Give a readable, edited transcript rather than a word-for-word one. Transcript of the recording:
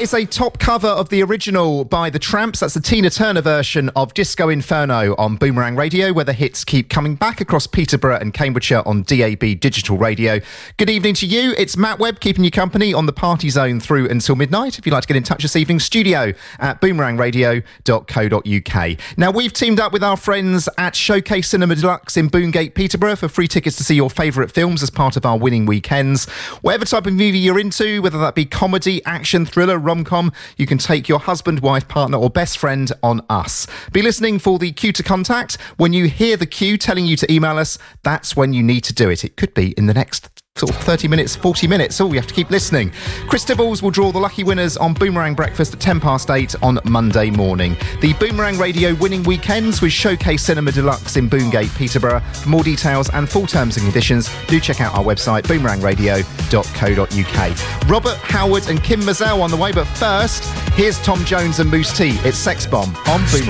is a top cover of the original by The Tramps. That's the Tina Turner version of Disco Inferno on Boomerang Radio, where the hits keep coming back across Peterborough and Cambridgeshire on DAB Digital Radio. Good evening to you. It's Matt Webb keeping you company on the Party Zone through until midnight. If you'd like to get in touch this evening, studio at boomerangradio.co.uk. Now, we've teamed up with our friends at Showcase Cinema Deluxe in Boongate, Peterborough for free tickets to see your favourite films as part of our winning weekends. Whatever type of movie you're into, whether that be comedy, action, thriller, rom-com, you can take your husband, wife, partner or best friend on us. Be listening for the cue to contact. When you hear the cue telling you to email us, that's when you need to do it. It could be in the next sort of 30 minutes, 40 minutes. Oh, you have to keep listening. Chris Tibbles will draw the lucky winners on Boomerang Breakfast at 8:10 on Monday morning. The Boomerang Radio winning weekends with Showcase Cinema Deluxe in Boongate, Peterborough. For more details and full terms and conditions, do check out our website, boomerangradio.co.uk. Robert, Howard and Kim Mazel on the way, but first, here's Tom Jones and Moose T. It's Sex Bomb on Boomerang.